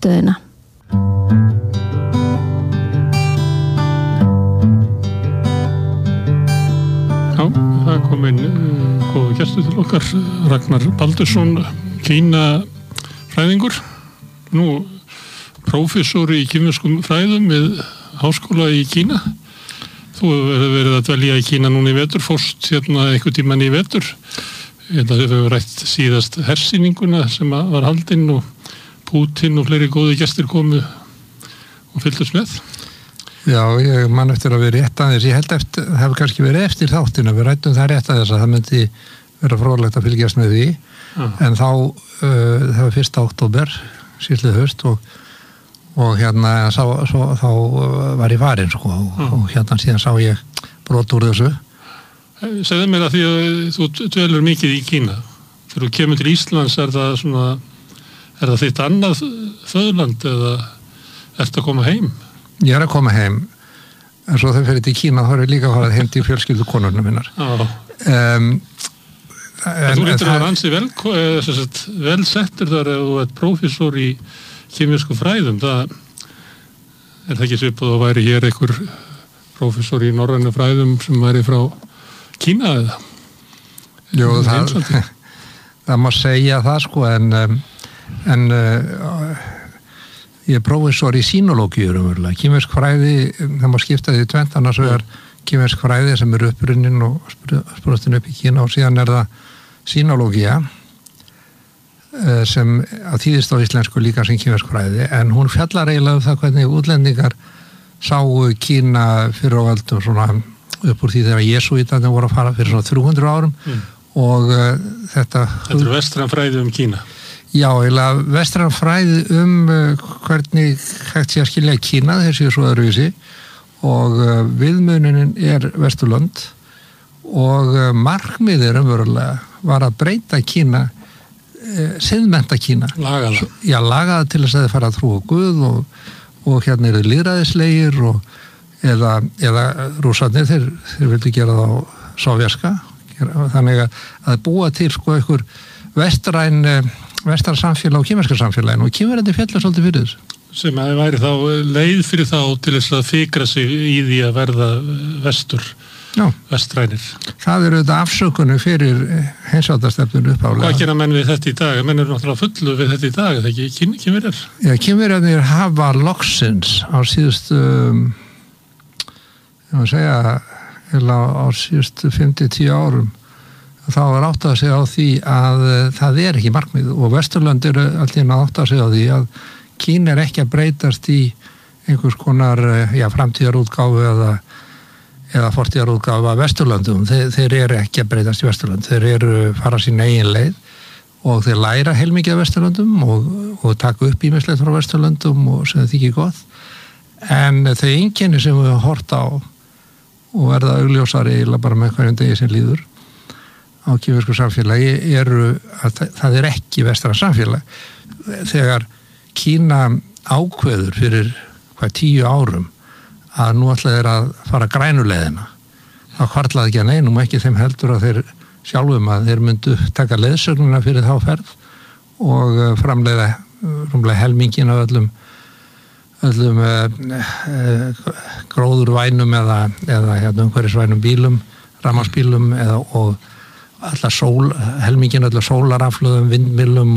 stöðina. Já, það kom inn góðu gestur til okkar, Ragnar Baldursson, Kínafræðingur, nú prófessor í kínverskum fræðum við háskóla í Kína. Þú hefur verið að dvelja í Kína núna í vetur, fórst hérna einhvern tímann í vetur. Þetta hefur rætt síðast hersýninguna sem var haldinn og Pútín og fleiri góði gestir komu og fylgdust með. Já, ég man eftir að vera rétt aðeins. Ég held eftir, það hefur kannski verið eftir þáttina, við rættum það rétt aðeins að það myndi vera fróðlegt að fylgjast með því. En þá, það var 1. október, síðlið haust og hérna þá var ég farin sko og hérna síðan sá ég brot úr þessu. Segðu mér að því að þú dvelur mikið í Kína. Þegar þú kemur til Íslands er það þitt annað föðurland eða ertu að koma heim? Ég er að koma heim, en svo þegar fyrir til Kína þá er ég líka að fara heim til fjölskyldu konurnar minnar. Þú lítur að vera ansi vel settur þar ef þú ert prófessor í kínverskum fræðum. Það er ekki svipað að væri hér einhver prófessor í norrænu fræðum sem væri frá Kína eða? Jú, það má segja það sko, en ég er prófessor í sínológíu umverulega. Kínversk fræði, það má skipta því tvennt, annars vegar kínversk fræði sem er upprunnin og sprostin upp í Kína og síðan er það sínológía sem að þýðist á íslensku líka sem kínversk fræði, en hún fjallar eiginlega það hvernig útlendingar sáu Kína fyrir á öldum svona upp úr því þegar jesúítarnir voru að fara fyrir svona 300 árum og þetta er vestræn fræði Kína. Já, eiginlega vestræn fræði hvernig hægt sé að skilja Kína, þessi er svo öðruvísi og viðmununin er Vesturlönd og markmiðið umverulega var að breyta Kína, siðmennta Kína. Lagaða. Já, lagaða til þess að þið fara að trúa Guð og hérna eru lýðræðislegir eða rússarnir, þeir vildu gera það á sovjerska, þannig að búa til sko einhver vestræn samfélag og kínverska samfélagin og kínverjandi fjallar svolítið fyrir þessu. Sem að væri þá leið fyrir þá til þess að fikra sig í því að verða vestrænir. Það eru þetta afsökunum fyrir heimsvaldastefnun uppálega. Hvað gera menn við þetta í dag? Menn eru náttúrulega fullu við þetta í dag, eða ekki kínverjar? Já, kínverjarnir hafa loksins á síðustu ég má segja á síðustu 5-10 árum þá er átt að segja á því að það er ekki markmið og Vesturlönd eru alltaf átt að segja á því að Kína er ekki að breytast í einhvers konar framtíðarútgáfu eða fortíðarútgáfu af Vesturlöndum. Þeir eru ekki að breytast í Vesturlönd. Þeir eru fara sín eigin leið og þeir læra heilmikið af Vesturlöndum og taka upp ýmislegt frá Vesturlöndum og sem það þykir gott. En þau einkenni sem við höfum hort á og verða augljósari bara með hverjum degi sem líður á kínversku samfélagi eru að það er ekki vestrænt samfélag. Þegar Kína ákveður fyrir 10 árum að nú ætla þeir að fara grænuleiðina, þá hvarlaði ekki að neinum, ekki þeim heldur að þeir sjálfum að þeir myndu taka leiðsögnuna fyrir þá ferð og framleiða rúmlega helmingin af öllum gróðurvænum eða umhverfisvænum bílum, rafmagnsbílum og helmingin allar sólaraflöðum, vindmyllum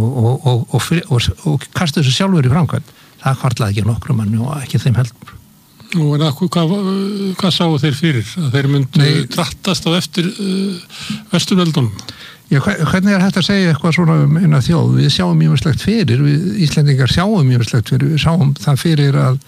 og kastu þessu sjálfur í framkvæmd. Það hvarlaði ekki nokkrum manni og ekki þeim heldur. Nú, en hvað sáu þeir fyrir? Að þeir myndu drattast á eftir Vesturveldunum? Já, hvernig er hægt að segja eitthvað svona eina þjóð? Við sjáum mjög fyrir, við Íslendingar sjáum mjög fyrir, við sjáum það fyrir að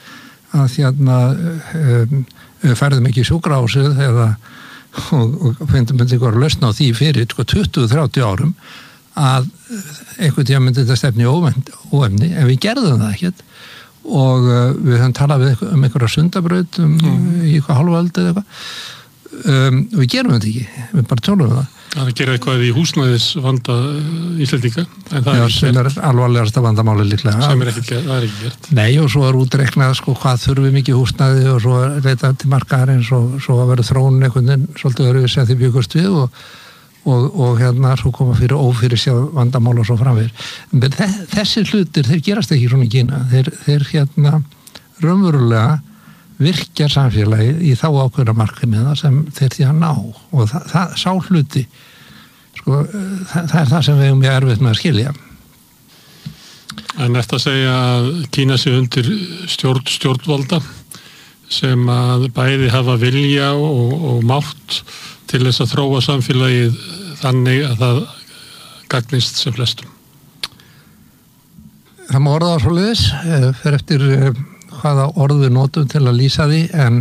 ferðum ekki í sjúkrahúsið og myndi ykkur að lausna á því fyrir 20-30 árum að einhvern tíma myndi þetta stefni óefni, en við gerðum það ekkert og við höfum talað við einhverja sundabraut í eitthvað hálföld eða eitthvað og við gerum þetta ekki, við bara tölum það. Það gerir eitthvað í húsnæðisvanda Íslendinga, en það er alvarlegasta vandamáli líklega. Sem er ekki gert. Nei, og svo er útreiknað hvað þurfi mikið húsnæði og svo leitað til markaðarins og svo að vera þróun einhvern veginn svolítið öðru sem þið byggust við og hérna svo koma fyrir ófyrirsjáð vandamál og svo framvegis. Þessi hlutir, þeir gerast ekki svona í Kína. Þeir hérna raunverulega virkja samfélagið í þá ákveðna markmiða sem þeir því að ná og það sá hluti sko, það það sem við mjög erfitt með að skilja. En eftir að segja að Kína sé undir stjórnvalda sem að bæði hafa vilja og mátt til þess að þróa samfélagið þannig að það gagnist sem flestum. Það má orða á svoleiðis, fer eftir hvaða orð við notum til að lýsa því, en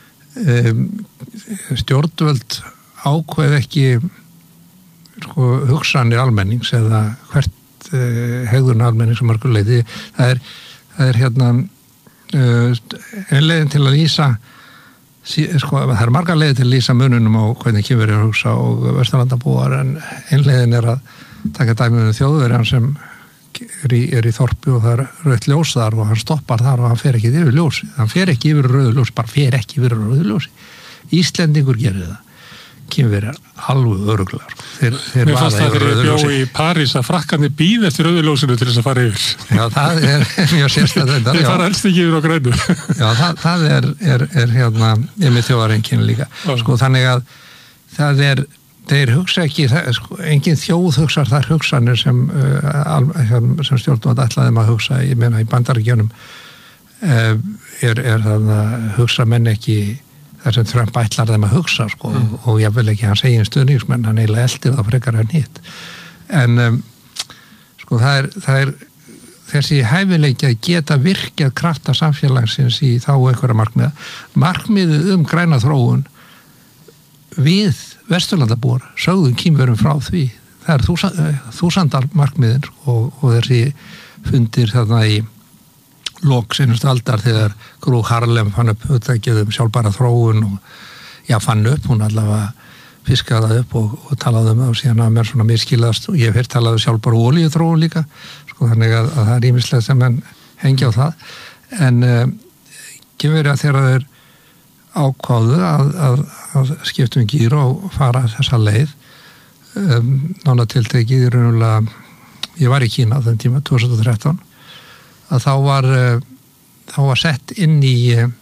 stjórnvöld ákveð ekki sko, hugsanir almennings eða hvert hegðun almennings sem margur leiti. Það er hérna einlegin til að lýsa sko, það er margar leiðir til að lýsa mununum á hvernig Kínverjar er að hugsa og Vesturlandabúar, en einlegin er að taka dæmi um Þjóðverjan sem er í þorpi og það er rautt ljós þar og hann stoppar þar og hann fer ekki yfir ljósi. Hann fer ekki yfir rauðu ljósi, bara fer ekki yfir rauðu ljósi. Íslendingur gerir það. Kínverjar alveg öruglega. Mér fannst það þegar ég bjó í París að frakkarnir bíð eftir rauðu ljósinu til þess að fara yfir. Já, það er mjög sérstætt þetta. Þeir fara helst ekki yfir á grænu. Já, það er hérna, ég með þjóðarenginu líka. Sko, þannig að það er þeir hugsa ekki, sko, engin þjóð hugsar þar hugsanir sem stjórnvald ætlaði að hugsa, ég meina í Bandaríkjunum er það að hugsa menn ekki þar sem Trump ætlar þeim að hugsa sko, og ég vil ekki hans eigin stuðningsmenn, hann eiginlega eldir það frekar en hitt. En sko það er þessi hæfileiki að geta virkjað krafta samfélagsins í þá einhverja markmiða. Markmiðið græna þróun við Vesturlandabúar sögðum Kínverjum frá því. Það er þúsandar markmiðin og þessi fundir þarna í lok seinustu aldar þegar Gro Harlem fann upp hugtakið sjálfbæra þróun og fann upp, hún allavega fiskaði það upp og talaði það og síðan að mér svona miskilast og ég hef talaði sjálfbæra olíuþróun líka, sko, þannig að það er ýmislegt sem menn hengja á það. En Kínverja þegar þeir ákváðu að skiptum gír og fara þessa leið nána tiltekið í raunulega, ég var í Kína þenn tíma 2013, að þá var sett inn í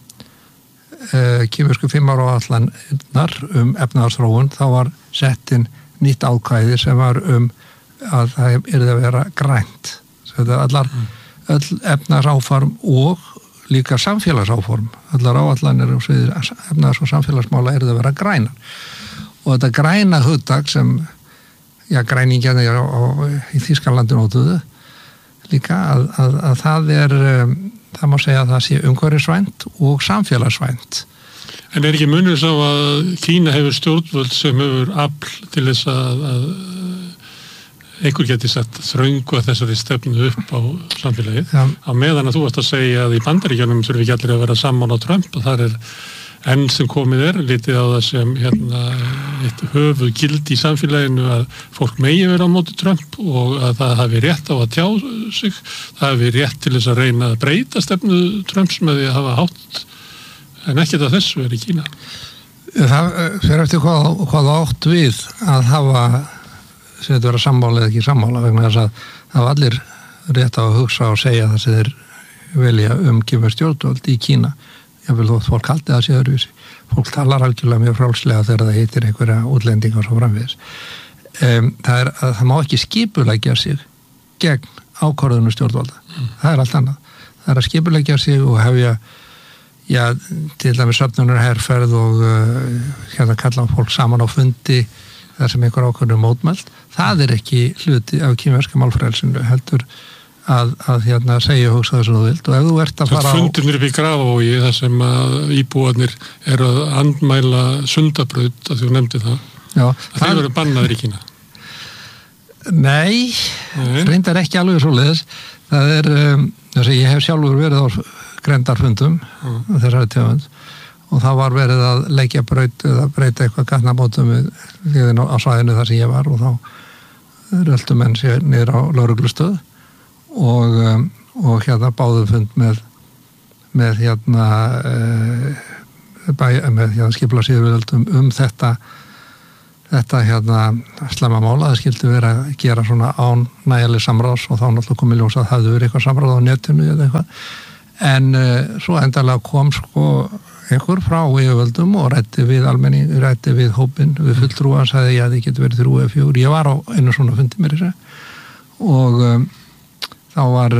kínversku 5 ára áætlanirnar efnahagsþróun, þá var sett inn nýtt ákvæði sem var að það yrði að vera grænt. Öll efnahagsáform og líka samfélagsáform, allar áallanir og sviðir efnahags- og samfélagsmála eru að vera grænar. Og þetta græna hugtak sem græningjarnir í Þýskalandi notuðu líka að það má segja að það sé umhverfisvænt og samfélagsvænt. En er ekki munur sá að Kína hefur stjórnvöld sem hefur afl til þess að einhver geti sett þröngu að þessari stefnu upp á samfélagið, á meðan að þú varst að segja að í Bandaríkjunum þurfi ekki allir að vera saman á Trump og þar er enn sem komið litið á það sem eitt höfuð gildi í samfélaginu að fólk megi vera á móti Trump og að það hafi rétt á að tjá sig, það hafi rétt til þess að reyna að breyta stefnu Trumps með því að hafa hátt, en ekkert að þessu er í Kína. Það fer eftir hvað átt við að hafa sem þetta vera sammála eða ekki sammála, vegna þess að það var allir rétt á að hugsa og segja það sem þeir velja kínversk stjórnvöld í Kína. Ég vil þótt fólk haldi það sé öðruvísi. Fólk talar algjörlega mjög frjálslega þegar það heitir einhverja útlendingar svo framvegis. Það má ekki skipuleggja sig gegn ákvörðunum stjórnvalda. Það er allt annað. Það er að skipuleggja sig og hefja til dæmis söfnunarherferð og kalla fólk saman á fundi þar sem einhver ákvörðun mótmælt. Það er ekki hluti af kínverska málfrelsinu, heldur að segja og hugsa það sem þú vilt, og ef þú ert að fara á fundinir upp í Grafavogi þar sem að íbúarnir eru að andmæla Sundabraut, að þú nefndi það. Já, þeir eru bannaðir í Kína. Nei, reyndar ekki alveg svoleiðis. Það er, ég hef sjálfur verið á grenndarfundum þessari tegund og það var verið að leggja braut eða breyta eitthvað gatnamótum við á svæðinu þar sem ég var og þá röltu menn sér niður á lögreglustöð og báðu fund með skipulagsyfirvöldum þetta slemma mála, það skildi vera að gera svona án nægileg samráðs og þá náttúrulega komið ljós að það hefði verið eitthvað samráð á netinu eða eitthvað. En svo endalega kom sko einhver frá yfirvöldum og ræddi við almenning, ræddi við hópinn, við fulltrúa, sagði að þið getur verið 3 eða 4. Ég var á einu svona fundi mér í sig og þá var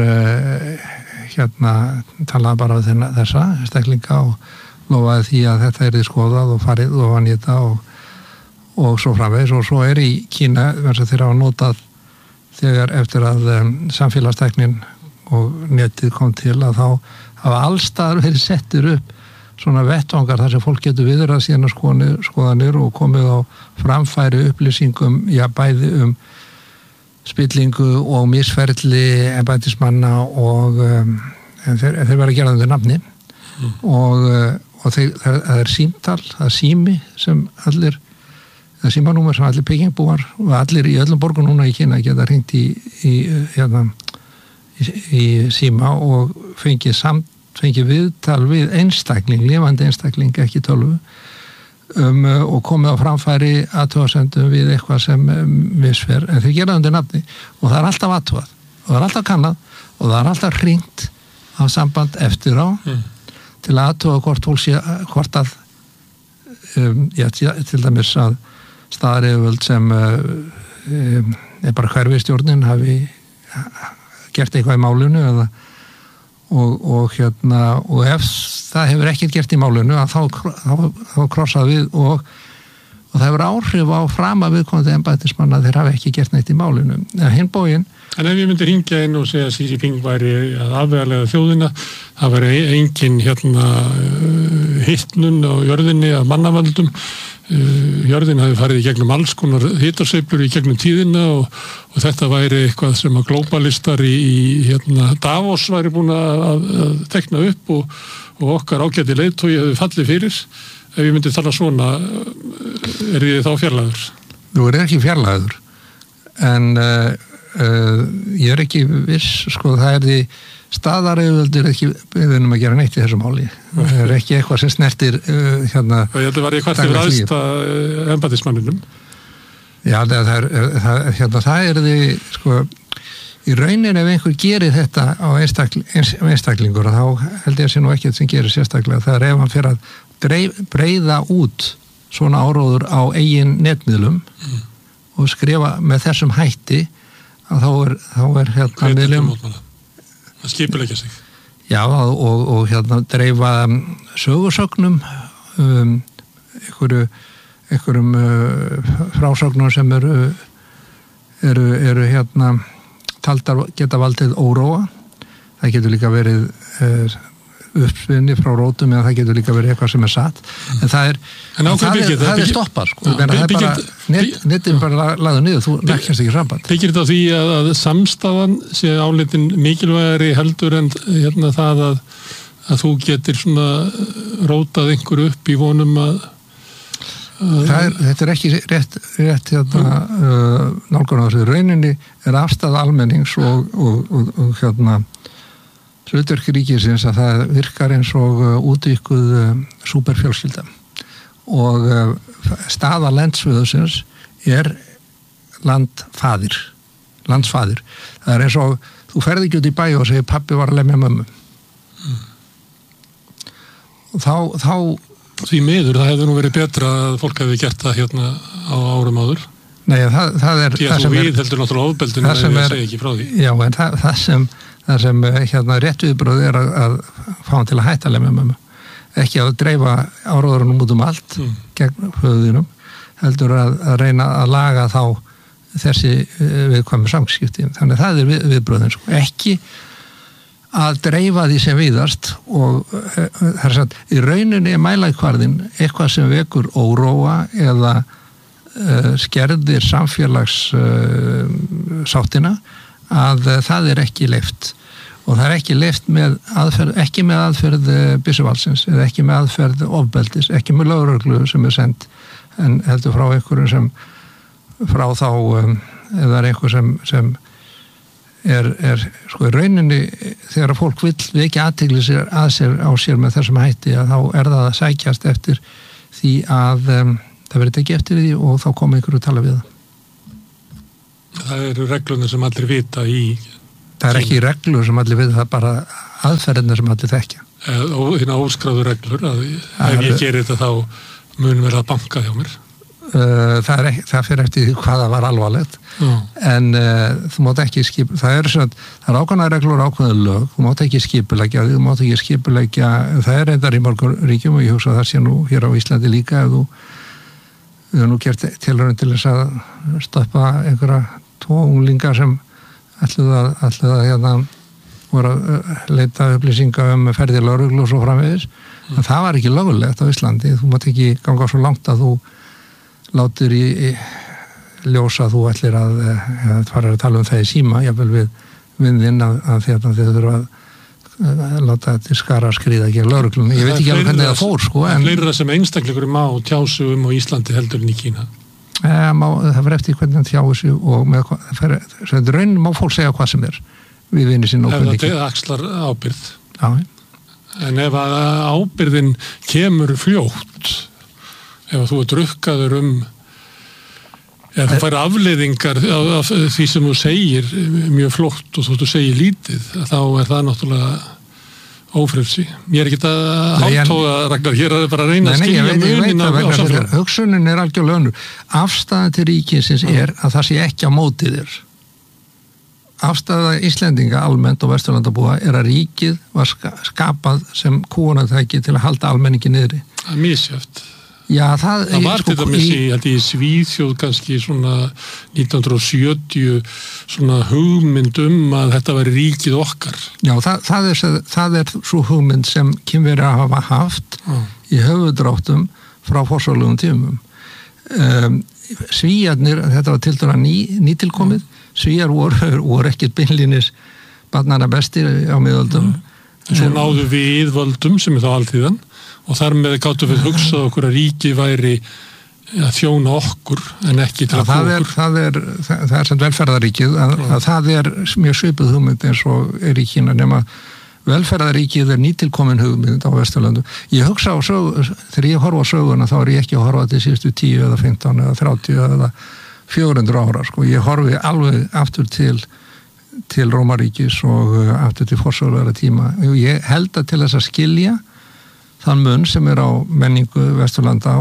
talaði bara við þessa steklinga og lofaði því að þetta yrði skoðað og farið og vann í þetta og svo framvegis og svo í Kína þess að þeir hafa notað þegar eftir að samfélagsteknin og netið kom til að þá hafa allstaðar verið settir upp svona vettvangar þar sem fólk getur viðrað síðan skoðanir og komið á framfæri upplýsingum, bæði spillingu og misferli embættismanna og þeir verða að gera undir nafni og það er símtal, það er sími sem allir það símanúmer sem allir pekingabúar og allir í öllum borgum núna í Kína geta hringt í síma og fengið viðtal við einstakling, lifandi einstakling, ekki tölvu og komið á framfæri athugasendum við eitthvað sem misfer, en þeir gera undir nafni og það er alltaf athugað og það er alltaf kannað og það er alltaf hringt á samband eftir á til að athuga hvort að til dæmis að staðaryfirvöld sem bara hverfistjórnin hafi gert eitthvað í málinu og ef það hefur ekkert gert í málinu að þá krossað við og það hefur áhrif á frama viðkomandi embættismanna þeir hafa ekki gert neitt í málinu. Hinn bóginn. En ef ég myndi hringja inn og segja að Xi Jinping væri að afvegalega þjóðina, það væri engin hittnun á jörðinni af mannavöldum, jörðin hafi farið í gegnum alls konar hitarsveiflur í gegnum tíðina og þetta væri eitthvað sem að glóbalistar í Davos væri búin að tekna upp og okkar ágæti leiðtogi hefði fallið fyrir. Ef ég myndi tala svona, er ég þá fjarlægur? Þú er ekki fjarlægur, en ég er ekki viss, sko, það er því staðaryfirvöld er ekki beðin að gera neitt í þessu máli. Það er ekki eitthvað sem snertir Þetta var eitthvað til aðsta embættismanninum. Já, það er því, sko, í raunin ef einhver gerir þetta á einstaklingur þá held ég að sé nú ekkert sem gerir sérstaklega. Það er ef hann fyrir að breiða út svona áróður á eigin netmiðlum og skrifa með þessum hætti að þá er miðlum að skipuleggja sig. Já, og dreifa sögursögnum einhverjum frásögnum sem eru taldar geta valdið óróa. Það getur líka verið uppsvinni frá rótum eða það getur líka verið eitthvað sem er satt en það er stoppað sko. Það er bara, netið bara lagður niður, þú nekkjast ekki samband. Byggir þetta á því að samstafan sé álitin mikilvægari heldur en það að þú getur svona rótað einhverju upp í vonum að þetta er ekki rétt nálgun á þessu rauninni er afstæða almennings og hlutverk ríkisins að það virkar eins og útvíkuð súperfjölskylda og staða landsföðusins er landsfaðir. Það er eins og þú ferði ekki út í bæ og segir pabbi var að lemja mömmu. Og þá því miður, það hefði nú verið betra að fólk hefði gert það á árum áður. Nei, það er því að þú heldur náttúrulega ofbeldinu að ég segi ekki frá því. Já, en það sem rétt viðbröð er að fá hann til að hætta lemja mömmu. Ekki að dreifa áróðurunum út allt gegn höfðinum, heldur að reyna að laga þá þessi viðkvæmu samskipti. Þannig það er viðbröðin. Ekki að dreifa því sem víðast og í rauninni er mælaikvarðin eitthvað sem vekur óróa eða skerðir samfélags sáttina að það er ekki leyft og það er ekki leyft með aðferð, ekki með aðferð byssuvaldsins eða ekki með aðferð ofbeldis, ekki með lögreglu sem er send en heldur frá einhverjum sem frá þá eða er einhver sem er sko í rauninni þegar fólk vill vekja athygli á sér með þessum hætti að þá er það að sækjast eftir því að það verður tekið eftir því og þá koma ykkur að tala við það. Það eru reglurnar sem allir vita í... Það er ekki reglur sem allir vita, það er bara aðferðina sem allir þekkja. Hérna óskráðu reglur, að ef ég gerir þetta þá mun verða að banka hjá mér. Það fyrir eftir hvað það var alvarlegt en þú mátt ekki það er ákveðna reglur ákveðna lög, þú mátt ekki skipuleggja það er reyndar í mörgum ríkjum og ég hugsa að það sé nú hér á Íslandi líka ef þú nú gert tilraun til þess að stoppa einhverja 2 unglingar sem ætluðu að hérna voru að leita upplýsinga ferðir lögreglu og svo framvegis en það var ekki lögulegt á Íslandi, þú mátt ekki ganga svo langt að þú látur í ljósa að þú ætlir að fara að tala um það í síma, jafnvel við vinninn að þið þurfa að láta þetta skara skriða gegn lögreglunni. Ég veit ekki alveg hvernig það fór, sko. En fleira sem einstaklingur má tjásu á Íslandi heldur en í Kína? Það fyrir eftir hvernig það tjásu og með raunin má fólk segja hvað sem er við vinni sín og hvernig. Ef það axlar ábyrgð. Já. En ef að ábyrgðin kemur fljótt, ef þú er drukkaður þú fær afleiðingar af því sem þú segir mjög flott og þú segir lítið, þá er það náttúrulega ófrelsi. Ég er ekki að hálftóða Ragnar, hér er bara að reyna að skilja munin á samfélaginu. Hugsunin er algjörlega önnur. Afstaðan til ríkisins er að það sé ekki á móti þér. Afstaða Íslendinga almennt og Vesturlandabúa er að ríkið var skapað sem kúgunartæki til að halda almenningi niðri. Það er misjæft. Já, það var til dæmis í Svíþjóð kannski svona 1970 svona hugmynd að þetta væri ríkið okkar. Já, það er svo hugmynd sem Kínverjar hafa haft í höfuðdráttum frá forsvarslegum tímum. Svíjarnir, þetta var tiltölulega nýtilkomið, Svíjar voru ekkert beinlínis barnanna bestir á miðöldum. Svo náðu við völdum sem er þá alltíðan og þar með gátum við hugsað okkur að ríki væri að þjóna okkur en ekki til að koma okkur. Það er sem velferðaríkið að það er mjög svipuð hugmynd eins og er í Kína nema velferðaríkið er nýtilkomin hugmynd á Vesturlöndum. Ég hugsa á þegar ég horfa á söguna þá er ég ekki að horfa til síðustu 10 eða 15 eða 30 eða 400 ára. Sko. Ég horfi alveg aftur til Rómaríkis og aftur til forsvarslegra tíma. Ég held að til þess að skilja þann mun sem er á menningu Vesturlanda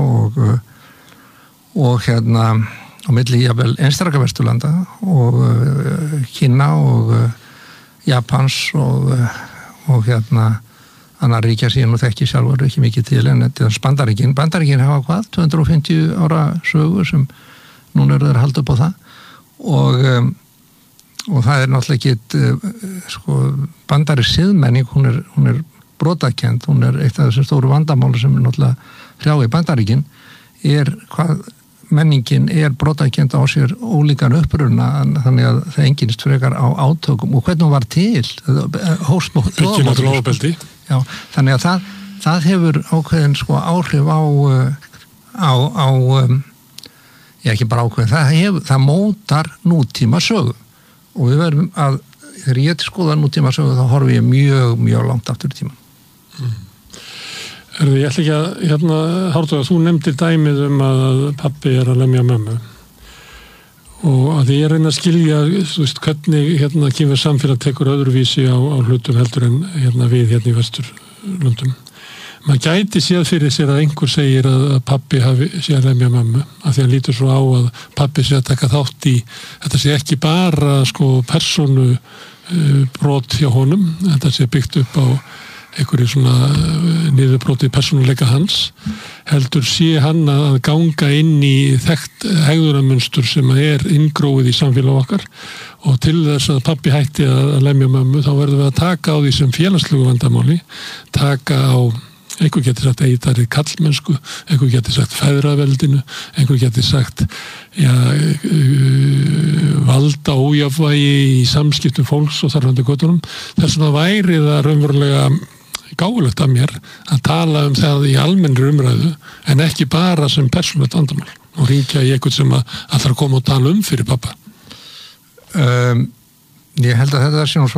og hérna á milli jafnvel einstaka Vesturlanda og Kína og Japans og hérna annar ríkja síðan og þekki sjálfur ekki mikið til en þetta er Bandaríkin hafa hvað? 250 ára sögu sem núna eru þeir að halda upp á það og það er náttúrulega ekki bandarísk siðmenning, hún er brotakend, hún er eitt af þessum stóru vandamáli sem er náttúrulega hrjá í Bandaríkin er hvað menningin er brotakend á sér ólíkan uppruna þannig að það enginn frekar á átökum og hvernig hún var til ekki náttúrulega ofbeldi. Já, þannig að það hefur ákveðin áhrif á ekki bara ákveðin, það mótar nútíma sögu og við verðum að þegar ég skoða nútíma sögu þá horfi ég mjög, mjög langt aftur í tíman. Ég ætla ekki að Hárþór, þú nefndir dæmið að pabbi er að lemja mömmu og að ég reyna að skilja hvernig kynver samfélag tekur öðruvísi á hlutum heldur en við í Vesturlöndum. Maður gæti séð fyrir sér að einhver segir að pabbi sé að lemja mömmu af því að lítur svo á að pabbi sé að taka þátt í þetta sé ekki bara persónu brot hjá honum, þetta sé byggt upp á einhverju svona niðurbrótið persónuleika hans heldur sé hann að ganga inn í þekkt hegðunarmunstur sem er inngróið í samfélag okkar og til þess að pabbi hætti að lemja mömmu þá verðum við að taka á því sem félagslegu vandamáli, taka á einhver getur sagt eitarið kallmennsku, einhver getur sagt feðraveldinu, einhver getur sagt valda ójafnvægi í samskiptum fólks og þarfandi göttunum. Þess vegna væri það raunverulega gáfulegt af mér að tala um það í almennri umræðu en ekki bara sem persónulegt vandamál og hringja í einhvern sem ætlar að koma og tala fyrir pappa. Ég held að þetta sé nú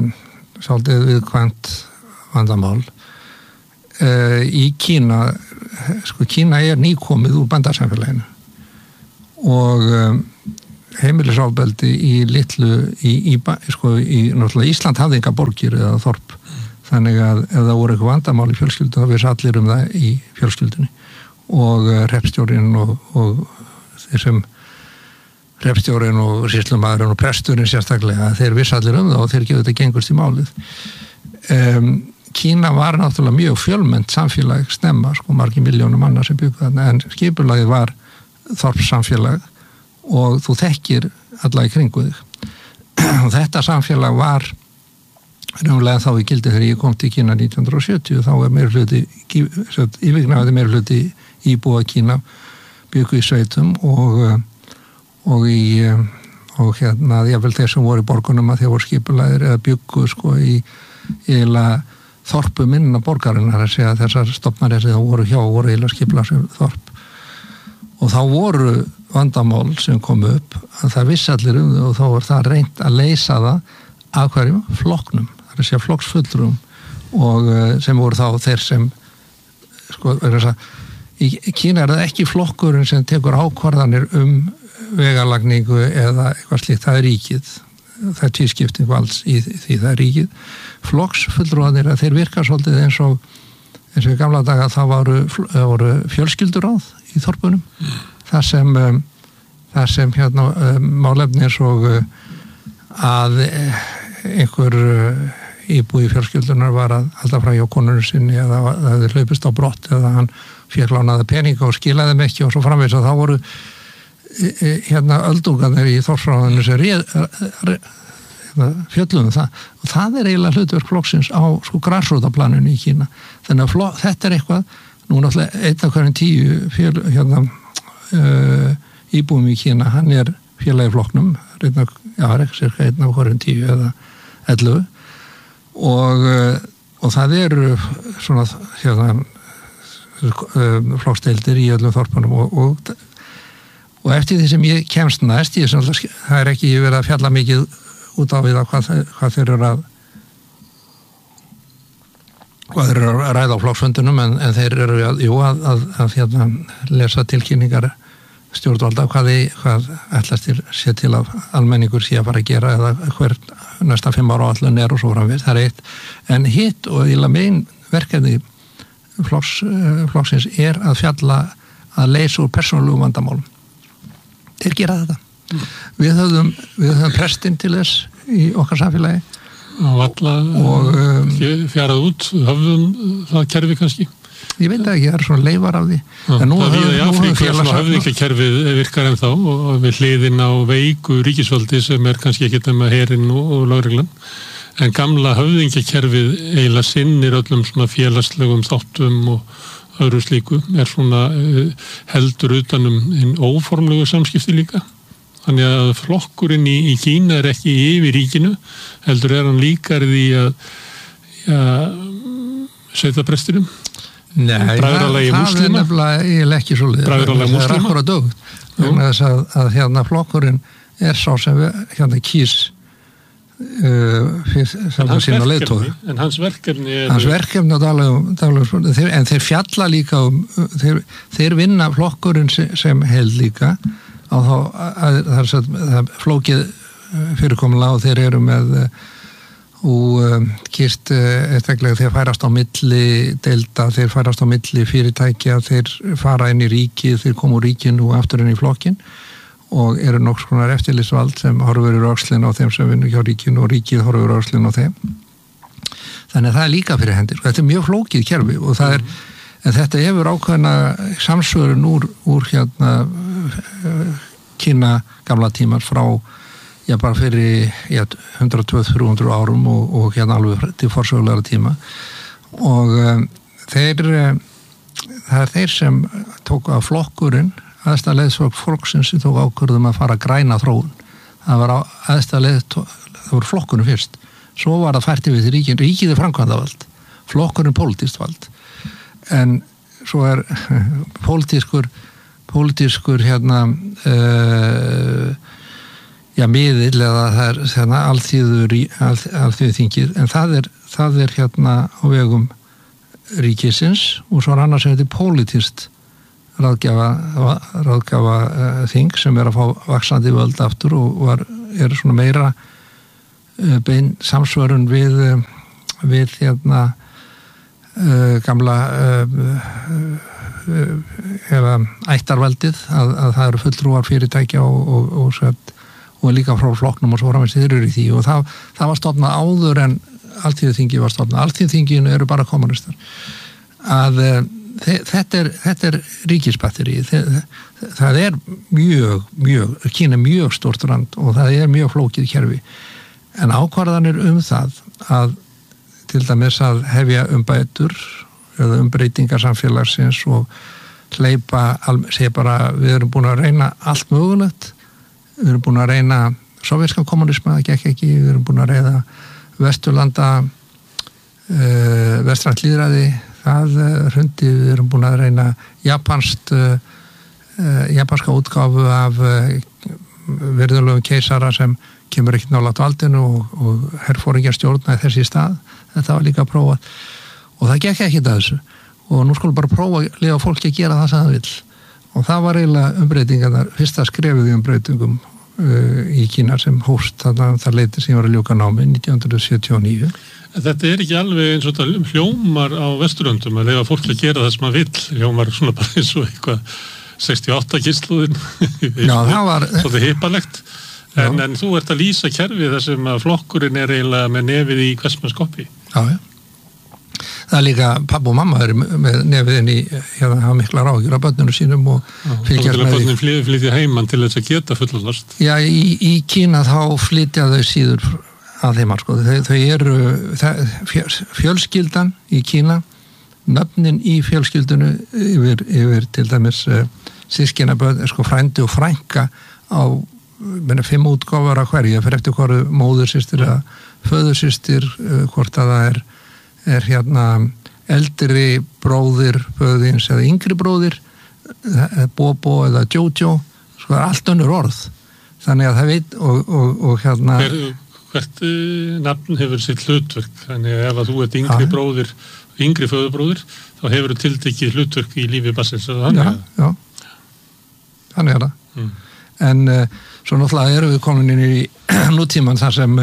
svolítið viðkvæmt vandamál. Í Kína Kína nýkomið úr bandasamfélaginu og heimilisofbeldi í litlu náttúrulega Ísland hafði enga borgir eða þorp þannig að ef það voru eitthvað vandamál í fjölskyldunni þá vissi allir það í fjölskyldunni og hreppstjórinn og þeir sem hreppstjórinn og sýslumaðurinn og presturinn sérstaklega þeir vissi allir það og þeir gefðu þetta gengust í málið. Kína var náttúrulega mjög fjölmennt samfélag snemma, margir milljónum manna sem byggu þarna en skipulagið var þorpssamfélag og þú þekkir alla í kringu þig. Og þetta samfélag var raunlega þá í gildi þegar ég kom til Kína 1970 þá meirihluti yfirgnæfandi meirihluti íbúa Kína byggu í sveitum og jafnvel þeir sem voru í borgunum að þeir voru skipulagðir eða byggu í eiginlega þorpum innan borgarinnar að segja þessar stofnarnir sem voru hjá voru eiginlega skipulagðir þorp og þá voru vandamál sem komu upp að það vissi allir þau og þá var það reynt að leysa það af hverjum flokknum, það er að segja flokksfulltrúum og sem voru þá þeir sem í Kína það ekki flokkurinn sem tekur ákvarðanir vegalagningu eða eitthvað slíkt, það ríkið það tvískipting valds í því það ríkið flokksfulltrúarnir að þeir virka svolítið eins og í gamla daga það voru fjölskylduráð í þorpunum það sem málefni eins og að einhver íbúi fjölskyldunar var að alltaf frá hjá konunum sinni eða það hefði hlaupist á brott eða hann fékk lánaði peninga og skilaði þeim ekki og svo framvegis og þá voru öldungarnir í þorpsráðinu sem fjöllum það og það eiginlega hlutverk flokksins á grassrótaplaninu í Kína þannig að þetta eitthvað nú náttúrulega 1 af hverjum 10 íbúum í Kína hann félagi flokknum cirka 1 af hverjum 10 eða 11 og það eru svona flokksdeildir í öllum þorpunum og eftir því sem ég kemst næst það ekki verið að fjalla mikið út á við hvað þeir eru að ræða á flokksfundunum en þeir eru að lesa tilkynningar stjórnvalda hvað ætlast sé til að almenningur sé að fara að gera eða hver næsta 5 ára áætlun og svo framvegis, það eitt en hitt og megin verkefni flokksins að fjalla að leysa úr persónulegum vandamálum þeir gera þetta við höfðum prestinn til þess í okkar samfélagi og fjarað út höfðum það kerfi kannski ég veit ekki, það svona leifar af því en nú það í Afríku höfðingjakerfið virkar ennþá og við hliðin á veiku ríkisvaldi sem kannski ekki nema herinn og lögreglan en gamla höfðingjakerfið eiginlega sinnir öllum svona félagslegum þáttum og öðru slíku svona heldur utanum óformlegu samskipti líka þannig að flokkurinn í Kína ekki yfir ríkinu heldur hann líkar því að sveitaprestinum bræðralagi múslima það nefnilega ekki svo bræðralagi múslima það akkurat dögt þess að flokkurinn sá sem kýs en hans verkefni á daglegum en þeir fjalla líka þeir vinna flokkurinn sem held líka á það flókið fyrirkomulega og þeir eru með kýrt eftirlega þeir færast á milli deilda, þeir færast á milli fyrirtækja, þeir fara inn í ríkið, þeir koma úr ríkinu og aftur inn í flokkin og eru nokks konar eftirlitsvald sem horfur í öxlin á þeim sem vinnur hjá ríkinu og ríkið horfur í öxlin á þeim þannig að það líka fyrir hendir þetta mjög flókið kerfi og það en þetta hefur ákveðna samsvörun úr Kína gamla tímar frá bara fyrir 100-300 árum og alveg til forsögulega tíma og það þeir sem tók að flokkurinn aðstæðleiðsfólk fólksins sem tók ákvörðum að fara að græna þróun það var það voru flokkurinn fyrst svo var það fært yfir til ríkið framkvæmdavald flokkurinn pólitískt vald en svo pólitískur miðill eða það alþýðuþingið en það á vegum ríkisins og svo annars sem þetta pólitískt ráðgjafa þing sem að fá vaxandi völd aftur og er svona meira bein samsvörun við gamla ættarveldið að það eru fulltrúar fyrirtækja og líka frá flokknum og svo framvegis þeir eru í því og það var stofnað áður en Alþýðuþingi var stofnað. Alþýðuþinginu eru bara kommunistar. Þetta er ríkisbatteri. Það er Kína mjög stórt land og það er mjög flókið kerfi. En ákvarðanir það að til dæmis að hefja umbætur eða umbreytingar samfélagsins og hleypa, segja bara við erum búin að reyna allt mögulegt, við erum búin að reyna sovjeskan kommunisma, það gekk ekki, við erum búin að reyna Vesturlanda vestrænt lýðræði, það hrundi, við erum búin að reyna japanska útgáfu af virðulegum keisara sem kemur ekki nálægt valdinu og herforingjar stjórnaði þessi stað, þetta var líka að prófa og það gekk ekki þessu og nú skulum bara prófa að lifa fólki að gera það sem það vill og það var eiginlega umbreytingarnar, fyrsta skrefið í umbreytingum í Kína sem hófst það leiti sem var að ljúka námi 1979. Þetta er ekki alveg eins og þetta hljómar á Vesturlöndum að lifa fólki að gera það sem það vill, hljómar svona bara eins og eitthvað 68 kynslóðin svolítið hippalegt en þú ert að lýsa kerfið þar sem að flokkurinn er eiginlega með nefið í hversmannskoppi. Já. Það líka, pappa og mamma eru með nefiðin í, hafa mikla ráðgjur af börnunum sínum og fylgjast með því. Börnum flytja heimann til þess að geta fullorðast. Já, í Kína þá flytja þau síður að heimann, sko. Þau eru, fjölskyldan í Kína, nöfnin í fjölskyldunu yfir til dæmis systkinabörn, sko frændi og frænka á 5 útgáfar af hverju, fyrir eftir hverju móðursystir eða föðursystir, hvort að það er eldri bróðir föðins eða yngri bróðir Bobo eða Jojo sko er allt önnur orð þannig að það veit og hvert nafn hefur sitt hlutverk þannig að ef að þú ert yngri bróðir yngri föðubróðir þá hefur þú tiltekið hlutverk í lífi barnsins þannig er það en svo náttúrulega erum við komin inn í nútíman þar sem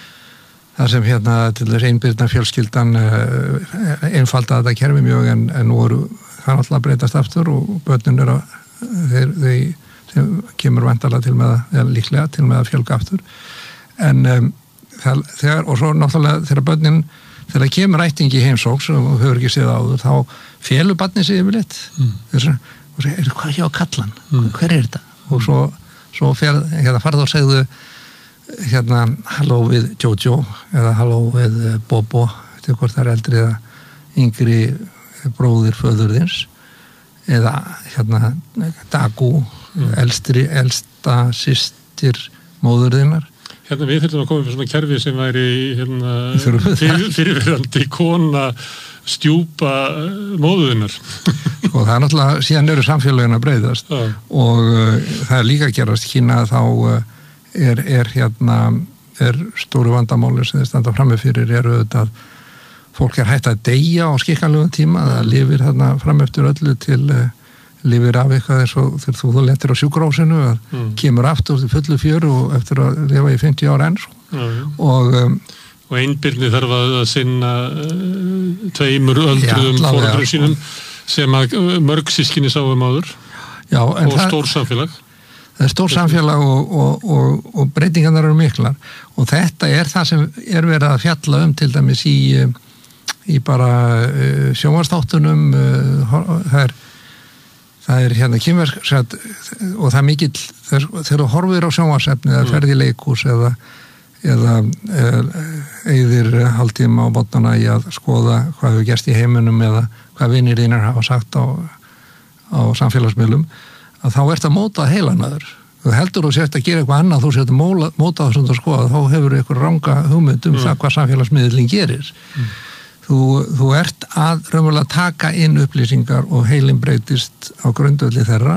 til þess einbyrna fjölskyldan einfalda þetta kerfi mjög en nú eru það náttúrulega að breytast aftur og börnin eru þeim kemur væntanlega til með að líklega til með að fjölga aftur en þegar og svo náttúrulega þegar börnin þegar það kemur ættingi í heimsókn sem þú hefur ekki séð áður þá félur barnið sig yfir litt og segir, hvað hjá kallan? Hver er þetta? Og svo farðu og segðu halló við Jojo eða halló við Bobo eftir hvort það er eldri eða yngri bróðir föðurðins eða Dagu elsta systir móðurðinnar við þurfum að koma fyrir svona kerfi sem væri fyrirverandi kona stjúpa móðuðinnar sko það er náttúrulega síðan eru samfélagin að breyðast og það er líka að gerast Kína þá er stóru vandamáli sem þeir standa frammi fyrir eru auðvitað fólk hætt að deyja á skikkanlegum tíma það lifir þarna fram eftir öllu til lifir af eitthvað eins og þegar þú lentir á sjúkrahúsinu kemur aftur til fullu fjöru og eftir að lifa í 50 ára enn og einbirni þarf að sinna 2 öldruðum foreldrum sínum sem að mörg systkini sáum áður og stór samfélag það er stór samfélag og breytingarnar eru miklar og þetta er það sem er verið að fjalla til dæmis í bara sjónvarpsþáttunum það er kynverk og það er mikill þegar þú horfir á sjónvarpsefni eða ferð í leikhús eða eyðir hálftíma á mótnana í að skoða hvað hefur gerst í heiminum eða hvað vinir þínar hafa sagt á samfélagsmiðlum að þá ert að móta heilanöður. Þú heldur þú sért að gera eitthvað annað, þú sért að móta það sem þú skoða, þá hefur ykkur ranga hugmynd það hvað samfélagsmiðlinn gerir. Þú ert að raunverulega taka inn upplýsingar og heilin breytist á grundvelli þeirra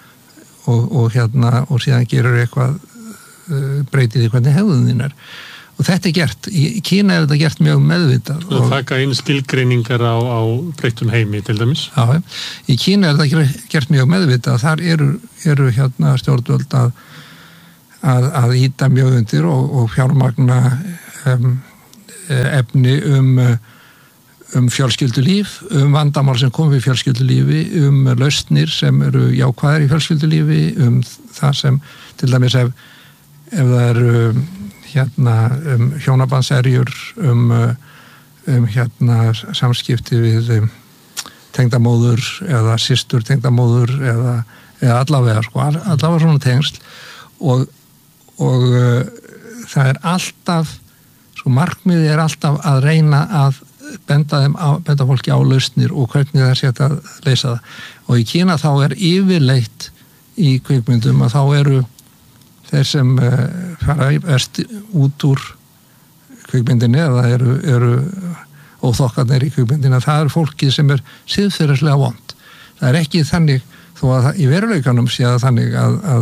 og síðan gerur eitthvað breytið í hvernig hegðun þín er. og þetta gert, í Kína þetta gert mjög meðvitað. Og taka inn skilgreiningar á breyttum heimi til dæmis. Já, í Kína þetta gert mjög meðvitað, þar eru hérna stjórnvöld að ýta mjög undir og fjármagna efni fjölskyldulíf, vandamál sem kom við fjölskyldulífi, lausnir sem eru jákvæðar í fjölskyldulífi, það sem til dæmis ef það eru hjónabandserjur, samskipti við tengdamóður eða systur tengdamóður eða allavega, allavega svona tengsl og það er alltaf, markmiðið er alltaf að reyna að benda fólki á lausnir og hvernig það sé að leysa það. Og í Kína þá er yfirleitt í kvikmyndum að þá eru þeir sem fara út úr kvikmyndinni eða eru óþokkarnir í kvikmyndinni, það eru fólkið sem er siðferðislega vond. Það er ekki þannig, þó að í veruleikanum sé það þannig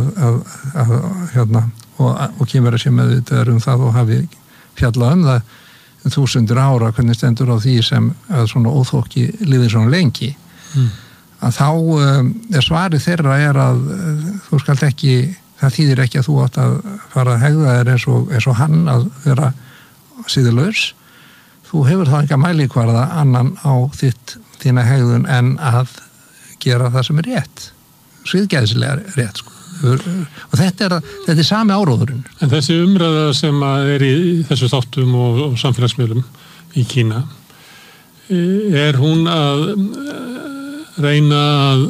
og kemur að sé meðvitaður það og hafi fjallað það 1000 ára, hvernig stendur á því sem að svona óþokki liði svona lengi, að þá svarið þeirra að þú skalt ekki, það þýðir ekki að þú átt að fara að hegða þér eins og hann að vera síðulaus. Þú hefur þá enga mælikvarða annan á þína hegðun en að gera það sem er rétt, siðgæðislega rétt, og þetta er sami áróðurinn. En þessi umræða sem er í þessu þáttum og samfélagsmiðlum í Kína, er hún að reyna að,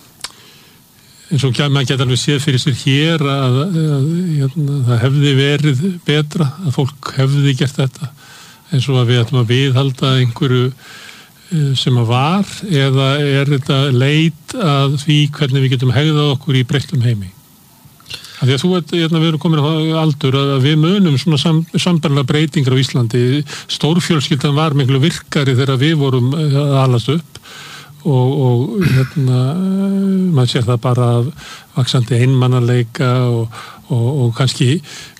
eins og maður geta alveg séð fyrir sér hér að það hefði verið betra, að fólk hefði gert þetta, eins og að við ætlum að viðhalda einhverju sem að var, eða er þetta leit að því hvernig við getum hegðað okkur í breyttum heimi? Því að við erum komin á aldur að við munum svona sambærilega breytingar á Íslandi. Stórfjölskyldan var miklu virkari þegar við vorum að alast upp og maður sér það bara af vaxandi einmannaleika og kannski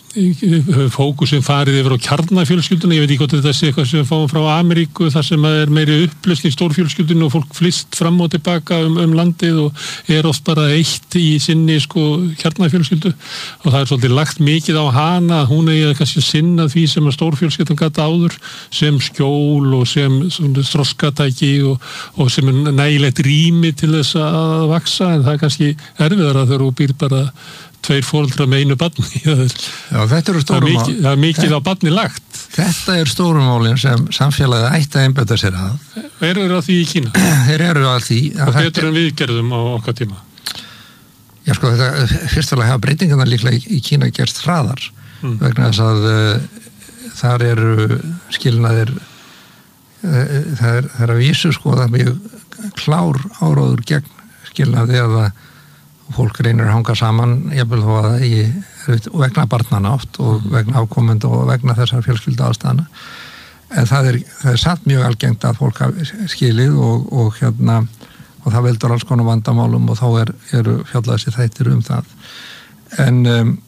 fókusin farið yfir á kjarnafjölskylduna. Ég veit ekki hvort þetta sé eitthvað sem við fáum frá Ameríku, þar sem er meiri upplausn í stórfjölskyldunum og fólk flyst fram og tilbaka landið og er oft bara eitt í sinni kjarnafjölskyldu, og það er svolítið lagt mikið á hana að hún eigi kannski sinna því sem að stórfjölskyldan gat áður, sem skjól og sem þroskatæki og sem er nægilegt rými til þess að vaksa, en það er kannski erfiðara þegar þú býr bara 2 foreldrar með einu barni. Já, þetta eru stórumál. Það er mikið á barni lagt. Þetta er stórumálin sem samfélagið ætti að einbeita sér að. Eru að því í Kína? Þeir eru að því. Og betur en við gerðum á okkar tíma? Já, þetta fyrstulega hafa breytingarna líklega í Kína gerst hraðar, vegna þess að þar eru skilnaðir, það er að vísu það er mjög klár áróður gegn skilnaði eða fólk reynir að hanga saman, jafnvel þó að það vegna barnana oft og vegna afkomenda og vegna þessar fjölskyldu aðstæðna. En það er samt mjög algengt að fólk hafi skilið og það veldur alls konar vandamálum og þá eru fjallaðs í þættir það. En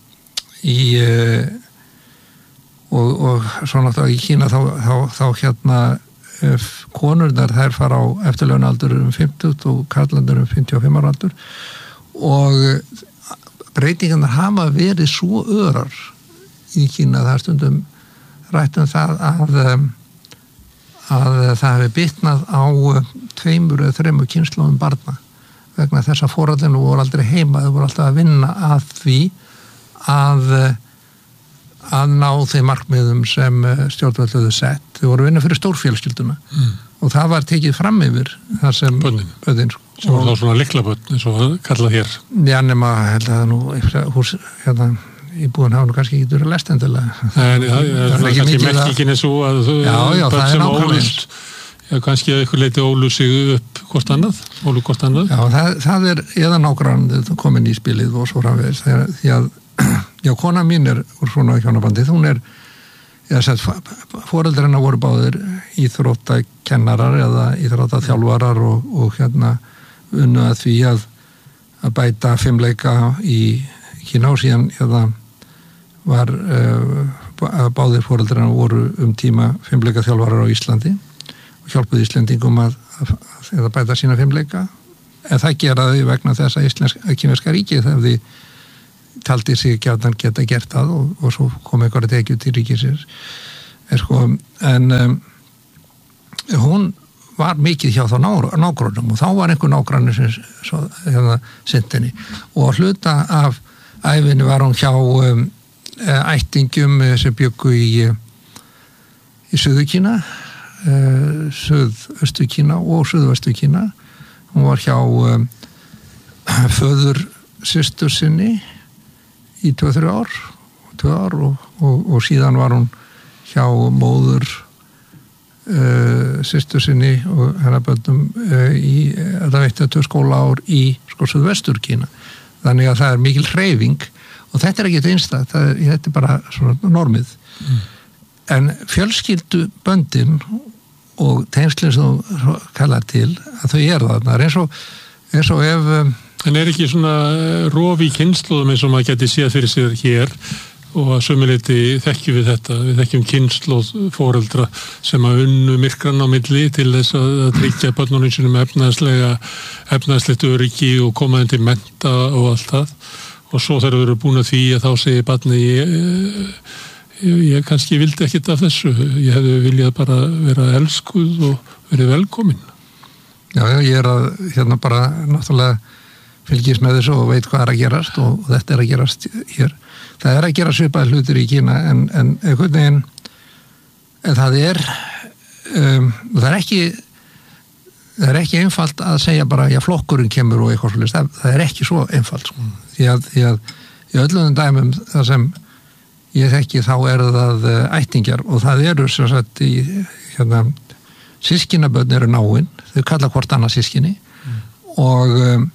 og svo náttúrulega í Kína þá konurnar þær fara á eftirlaunaaldur 50 og karlandur 55 ára aldur, og breytingarnar hafa verið svo örar í Kína, það er stundum rætt það að það hefur bitnað á 2 eða 3 kynslóðum barna, vegna þess að foreldrarnir voru aldrei heima, þau voru alltaf að vinna að því að ná þeim markmiðum sem stjórnvöld höfðu sett. Þau voru að vinna fyrir stórfjölskylduna og það var tekið fram yfir þar sem börnin sem var þá svona lyklabörn, eins og kallað hér. Já, nema held að það hús íbúðin hafa nú kannski ekki verið lest endilega. Það er kannski merkingin er svo að börn sem ólust, kannski að ykkur leiti ólu sig upp hvort annað. Já, það er eða nágrann komin í spilið og svo framvegis, því að kona mín er úr svona hjónabandi, hún er foreldrarna voru báðir íþróttakennarar eða íþróttaþjálfarar og unnu að því að bæta fimleika í Kína, og síðan var báðir foreldrarna voru tíma fimleika þjálfarar á Íslandi og hjálpuðu Íslendingum að bæta sína fimleika, en það geraði vegna þess að kínverska ríkið hefði taldi sig gjarnan geta gert það og svo kom einhverja tekjur til ríkisins en hún var mikið hjá þá nágrannum og þá var einhver nágranni sem sinnt henni og hluta af ævinni var hún hjá ættingjum sem bjuggu í Suður-Kína, Suðaustur-Kína og Suðvestur-Kína. Hún var hjá föður systur sinni í 2-3 ár og síðan var hún hjá móður systur sinni og hennar börnum í þetta veitt 2 skólaár í Suðvestur-Kína. Þannig að það er mikil hreyfing og þetta er ekki einstakt, þetta er bara svona normið. En fjölskylduböndin og tengslinn sem þú kallar til að þau þarna eins og ef En ekki svona rof í kynslóðum eins og maður geti séð fyrir sér hér og að sömuleyti þekkjum við þetta, við þekkjum kynslóð foreldra sem að unnu myrkran á milli til þess að tryggja börnunum sínum efnahagslegt öryggi og koma þeim til mennta og allt það og svo þegar við erum búin að því að þá segir barni ég kannski vildi ekkert af þessu, ég hefði viljað bara vera elskuð og verið velkomin. Já, ég að bara náttúrulega fylgist með þessu og veit hvað að gerast og þetta að gerast hér. Það að gera svipaði hlutir í Kína en einhvern veginn það er ekki einfalt að segja bara já flokkurinn kemur og eitthvað svolítið, það er ekki svo einfalt því að í öllum dæmum það sem ég þekki þá það ættingjar og það eru sem sagt í systkinabörn eru náin, þau kalla hvort annað systkini og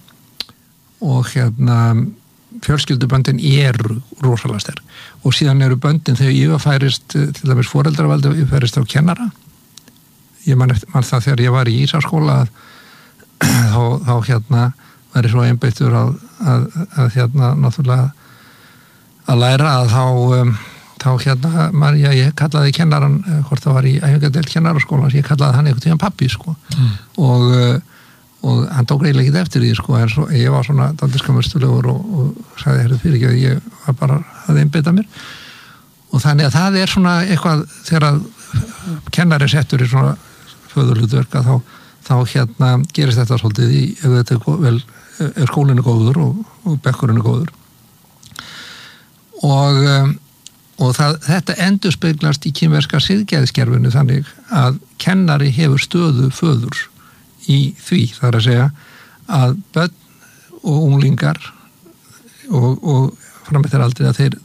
fjölskylduböndin eru rosalega sterk og síðan eru böndin þegar yfirfærist til dæmis foreldravaldi yfirfærist á kennara ég man það þegar ég var í Ísaskóla þá var ég svo einbeittur að náttúrulega að læra að þá ég kallaði kennaran hvort það var í æfingadeild kennaraskóla ég kallaði hann einhvern tíðan pappi og hann tók eiginlega ekki eftir því en svo, ég var svona daldiskamurstulegur og sagði herrðu fyrir ekki að ég var bara að einbeita mér og þannig að það er svona eitthvað þegar kennari settur í svona föðurhlutverk að þá gerist þetta svolítið ef þetta er skólinu góður og bekkurinu góður og þetta endurspeglast í kínverska siðgæðiskerfinu þannig að kennari hefur stöðu föður í því, það er að segja að börn og unglingar og frammeittir aldrei að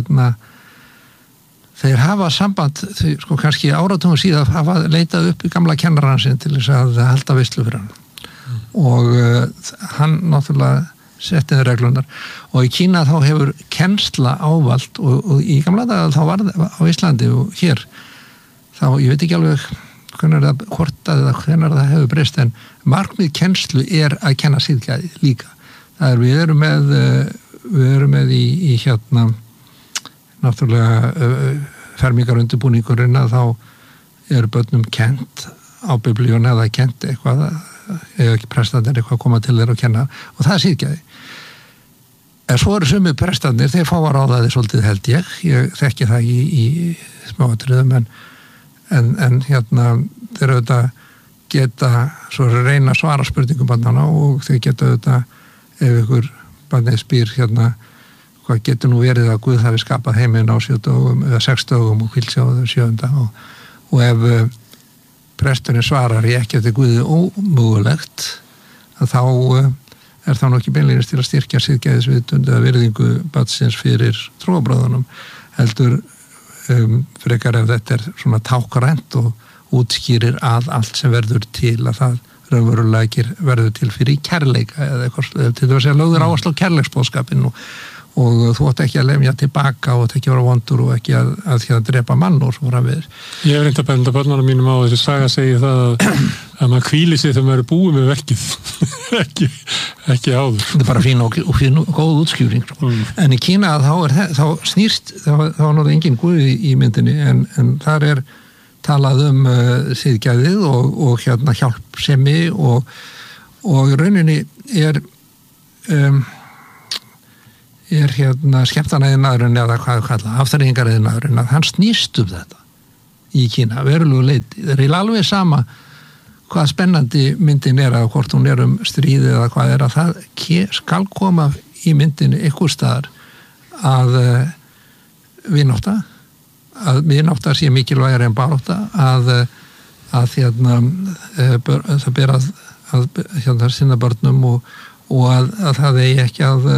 þeir hafa samband kannski áratugum síðan hafa leitað upp í gamla kennarann sinn til þess að halda veislu fyrir hann og hann náttúrulega setti þeir reglunar og í Kína þá hefur kennsla ávald og í gamla daga þá var það á Íslandi og hér þá, ég veit ekki alveg hvenær það hefur breyst en markmið kennslu að kenna siðgæði líka. Við erum með í náttúrulega fermingarundirbúningurinn að þá eru börnum kennt á biblíun eða kennt eitthvað eða ekki prestandir eitthvað að koma til þeir og kenna og það er siðgæði. En svo eru sumir prestandir, þeir fá að ráða þið svolítið held ég þekki það í smáatriðum en þeir auðvitað geta svo reyna að svara spurningum barnanna og þeir geta auðvitað ef ykkur barnið spyr hvað getur nú verið að Guð hafi skapað heiminn á 7 dögum eða 6 dögum og hvílt sér á 7. og ef presturinn svarar ég ekki eftir Guði ómögulegt að þá er það nú ekki beinlegis til að styrkja siðgæðisvitund eða virðingu barnsins fyrir trúarbröðunum heldur frekar ef þetta er svona tákrænt og útskýrir að allt sem verður til að það raunverulega verður til fyrir kærleika eða eitthvað til þess að lögður áherslu á kærleiksboðskapinn og þú átt ekki að lemja tilbaka og átt ekki að vera vondur og ekki að drepa mann og svo framvegis. Ég hef reynt að benda börnunum mínum á þessi saga segir það að maður hvíli sig þegar maður er búið með verkið ekki áður. Þetta er bara fín og góð útskýring. En í Kína þá snýrst þá er engin guði í myndinni en þar talað siðgæðið og hérna hjálpsemi og í rauninni er hérna skemmtanaiðnaðurinn eða hvað kalla, afþreyingaraiðnaðurinn að hann snýst þetta í Kína, verulegu leyti. Það er alveg sama hvað spennandi myndin er að hvort hún er stríði eða hvað að það skal koma í myndin einhver staðar að vinátta sé mikilvægari en barátta að hérna það ber að hérna sinna börnum og að það eigi ekki að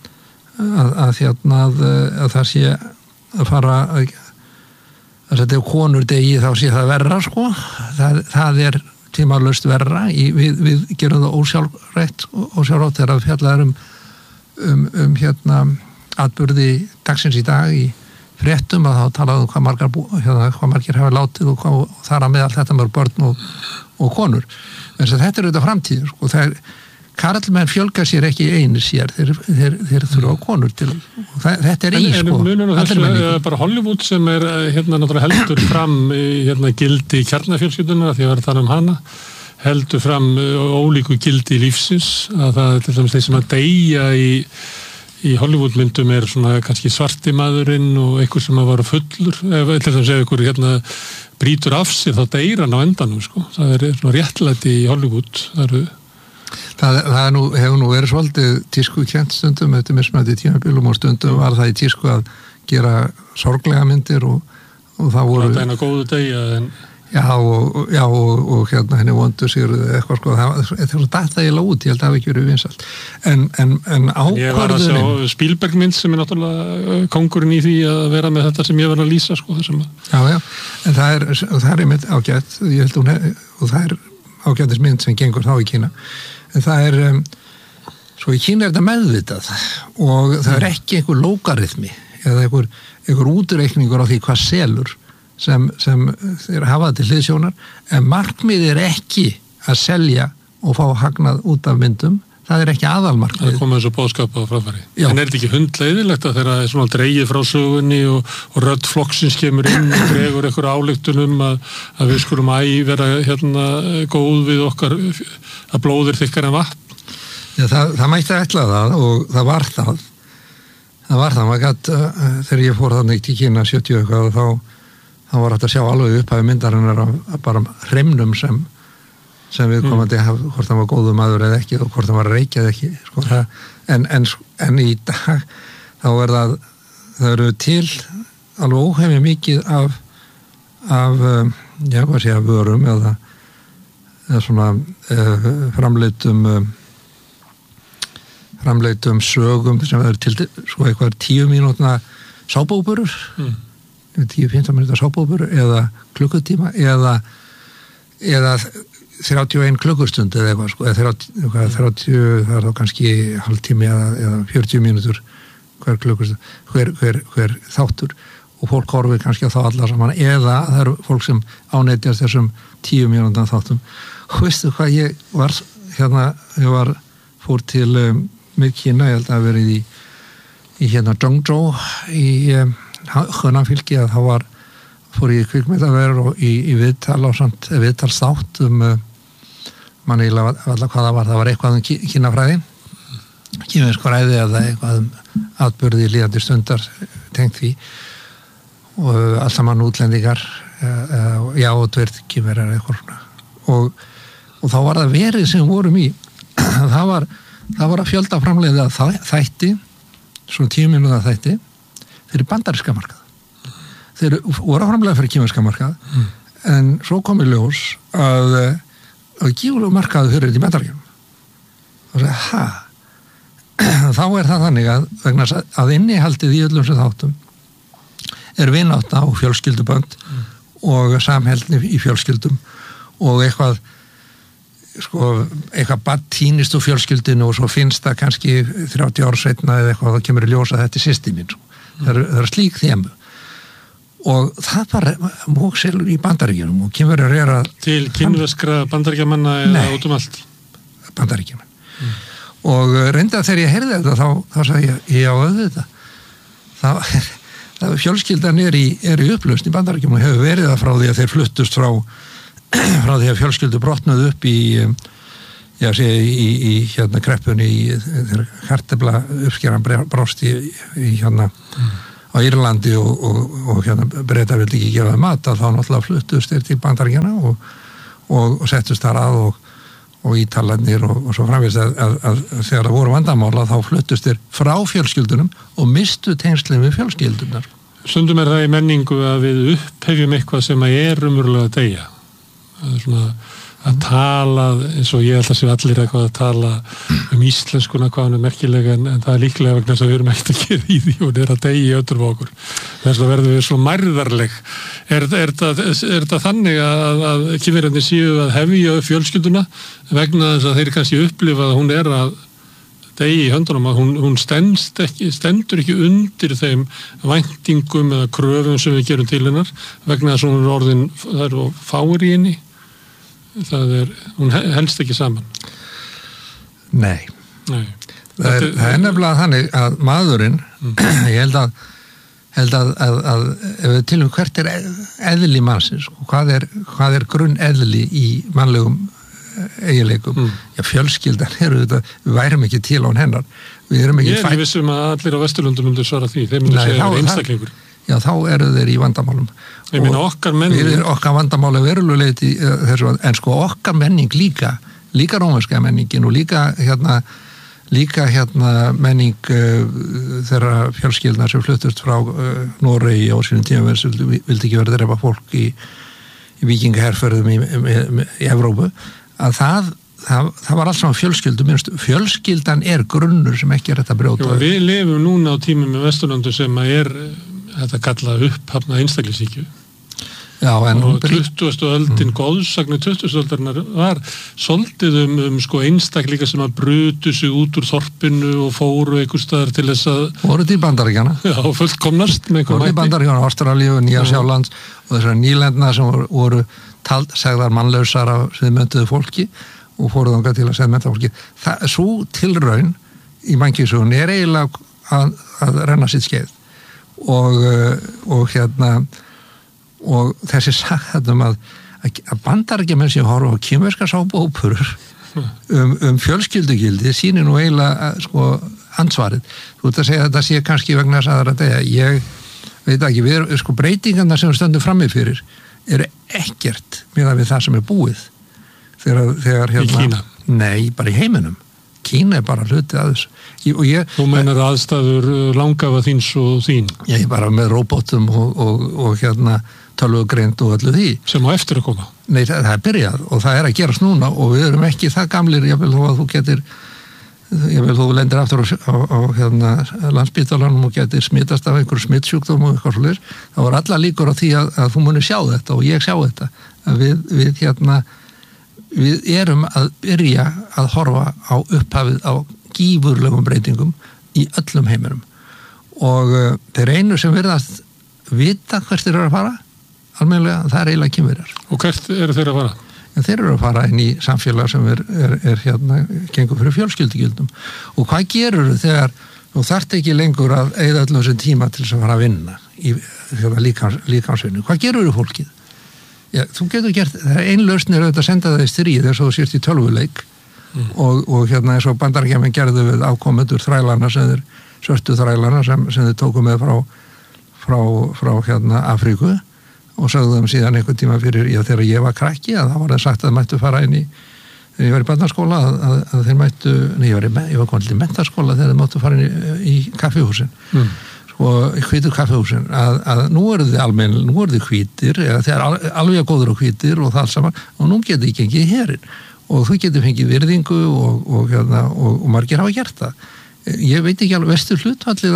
það sé að fara að þetta konur degi þá sé það verra sko, það tímalaust verra, við gerum það ósjálfrátt þegar að fjallar hérna atburði dagsins í dag í fréttum að þá talaðu hvað margir hafa látið og þar að meðal þetta mörg börn og konur. Þess að þetta er auðvitað framtíð sko, karlmenn fjölga sér ekki einu sér, þeir þurfa konur til þetta er sko. En munur þessu bara Hollywood sem hérna náttúrulega heldur fram hérna gildi kjarnafjölskyldunar því að vera þar hana, heldur fram ólíku gildi lífsins, að það til dæmis þeir sem að deyja í Hollywood myndum svona kannski svarti maðurinn og einhver sem að vara fullur, til dæmis ef einhver hérna brýtur af sér þá deyr hann á endanum sko, það svona réttlæti í Hollywood, Það hefur nú verið svolítið tísku kjent stundum eftir mismunandi tímabilum og stundum var það í tísku að gera sorglega myndir og það voru það eina góðu degja og hérna henni vondu sér eitthvað sko, þetta er svo dættaðilega út, ég held að það hafi ekki verið vinsælt en ákvörðunin ég var að sjá Spielberg mynd sem náttúrulega kóngurinn í því að vera með þetta sem ég var að lýsa sko, en það er mynd ágætt ég held og það ágættis mynd sem gengur þá í Kína en það svo í Kína þetta meðvitað og það ekki einhver lógaritmi eða einhver útreikningur á því hvað selur sem þeir hafa til hliðsjónar en markmið ekki að selja og fá hagnað út af myndum það ekki aðalmarkmið. Það komið þessu boðskap á framfæri. Já. En þetta ekki hundleiðilegt að þeirra svona dreigið frá sögunni og rödd flokksins kemur inn og dregur einhver ályktunum að við skulum vera hérna góð við okkar að blóðir þykkar en vatn? Já, það mætti ætla það og það var það. Maður gat, þegar ég fór þannig til Kína 70 eitthvað þá var þetta að sjá alveg upphæfi myndarinnar bara hreimnum sem við komandi hvort hann var góðu maður eða ekki og hvort hann var reykjað ekki sko, en í dag þá það eru til alveg óhefni mikið af vörum eða svona framleitum sögum sem eru til svo eitthvað 10 mínútna sábóburur 10-15 mínúta sábóburur eða klukkutíma eða 31 klukkustund eða eitthvað sko, eða 30 það þá kannski hálftími eða 40 mínútur hver klukkustund, hver þáttur og fólk horfir kannski á þá alla saman eða það eru fólk sem ánætjast þessum 10 mínútan þáttum og veistu hvað ég fór til með Kína, ég held að verið í hérna Zhengzhou í Hönanfylki að þá fór ég í kvikmyndaverð og í viðtalsþátt manni allar hvað það var eitthvað kínafræði kínversk fræði eða eitthvað atburði líðandi stundar tengt því og allt saman útlendingar og tveir kínverjar eitthvað svona og þá var það verið sem vorum í það var að fjölda framleiða þætti svona 10 mínúta þætti fyrir bandaríska markað þeir voru framlega fyrir kínverska markað en svo kom í ljós að gífulegu markaðu fyrir þetta í Bandaríkjunum og þá það þannig að vegna að innihaldið í öllum sem þáttum vinátta og fjölskyldubönd og samheldni í fjölskyldum og eitthvað sko, eitthvað barn týnist úr fjölskyldinu og svo finnst það kannski 30 ára seinna eða eitthvað, þá kemur í ljós að þetta er systir mín, sko. Það er slík þemu. Og það bara mókselur í Bandaríkjunum og kemur að til kínverskra bandaríkjamanna eða út allt? Bandaríkjaman. Og reynda þegar ég heyrði þetta, þá sagði ég á auðvitað. Það fjölskyldan er í upplausn í Bandaríkjunum og hefur verið það frá því að þeir fluttust frá því að fjölskyldu brotnuð upp í hérna kreppunni þegar kartefla uppskeran brást í hérna á Írlandi og hérna Bretar vildi ekki gefa það mat, þá náttúrulega fluttust þeir til Bandaríkjanna og settust þar að og Ítalarnir og svo framvegis að þegar það voru vandamála þá fluttust þeir frá fjölskyldunum og mistu tengslin við fjölskyldunar. Stundum er það í menningu að við upphefjum eitthvað sem er umurlega að deyja. Það er svona að tala, eins og ég held að séu allir eitthvað að tala íslenskuna hvað hann er merkilega en það er líklega vegna þess að við erum ekkert að gera í því og það er að deyja í öllum okkur. Þess að verðum við svo mærðarleg. Er það þannig að kynverjarnir séu að hefja upp fjölskylduna vegna þess að þeir kannski upplifa að hún er að deyja í höndunum, að hún stendur ekki undir þeim væntingum eða kröfum sem við gerum til hennar vegna þess að hún er orðin, það eru fáir í henni. Hún helst ekki saman. Nei. Það er nefnilega þannig að maðurinn, ég held að ef við tilum hvert er eðli mannsins, hvað er grunn eðli í mannlegum eiginleikum, fjölskyldan við værum ekki til án hennar. Ég er ekki vissum að allir á Vesturlundum myndu svara því, þeir myndu segja einstaklingur. Já, þá eru þeir í vandamálum. Ég meina okkar menning. Okkar vandamáli veruleiti þessu, en sko okkar menning líka rómverska menningin og líka menning þeirra fjölskyldna sem fluttust frá Noregi á sínum tíma vildi ekki verið drepa fólk í víkingaherferðum í Evrópu, að það var alls saman fjölskyldan er grunnur sem ekki er þetta brjóta. Við lifum núna á tímum með Vesturlundu sem er þetta kallað upphafna einstaklingshyggju. Já, og 20. öldin, góðsagn 20. öldarinnar var svolítið sko einstaklinga sem að brutu sig út úr þorpinu og fóru einhver staðar til þess að voru til Bandaríkjanna. Já, fullkomnast með einhver mætti. Voru til Bandaríkjanna, Ástralíu, Nýja-Sjálands og þessar nýlendna sem voru segðar mannlausar af siðmenntuðu fólki og fóru þangað til að segja fólki. Svo tilraun í mannkynssögunni er eiginlega að renna sitt skeið og þessi sagðum að Bandaríkjamenn sem horfa á kínverska sápuóperur fjölskyldugildi sýnir nú eiginlega sko ansvarið. Þú ert að segja að þetta sé kannski vegna þess að það er ég veit ekki, sko breytingarna sem við stöndum frammi fyrir eru ekkert miðað við það sem er búið þegar í Kína? Nei, bara í heiminum. Kína er bara hluti að þessu. Þú meinar aðstæður langafa þíns og þín? Ég bara með róbótum og tölvugreind og öllu því. Sem á eftir að koma? Nei, það er byrjað og það er að gerast núna og við erum ekki það gamlir, ég vil þó að þú lendir aftur á Landspítalanum og getur smitast af einhverju smittsjúkdóm og eitthvað svolítið, þá er alla líkur á því að þú munir sjá þetta og ég sjá þetta. Að við erum að byrja að horfa á upphafið á gífurlegum breytingum í öllum heiminum og þeir einu sem virðast vita hvert þeir eru að fara almennilega, það er eiginlega Kínverjar. Og hvert eru þeir að fara? Þeir eru að fara inn í samfélag sem er gengur fyrir fjölskyldugildum og hvað gerur þegar þú þarft ekki lengur að eyða öllum þessum tíma til þess að fara að vinna í líkamsvinnu, hvað gerur fólkið? Já, þú getur gert, ein lausn er að senda það í stríð þess að þú sért í tölvuleik og eins og Bandaríkjamenn gerðu við afkomendur þrælana svörtu þrælana sem þau tóku með frá Afríku og sagðu þeim síðan einhvern tíma fyrir, þegar ég var krakki að það var það sagt að það mættu fara inn í þegar ég var í barnaskóla að þeir mættu, ég var komin til menntaskóla þegar þeir mættu fara inn í kaffihúsin og hvítur kaffihúsin að nú eru þið hvítir þeir alveg góður og hvítir og það alls saman og nú getur þið gengið í herinn og þú getur fengið virðingu og margir hafa gert það ég veit ekki alveg vestur hlutfallið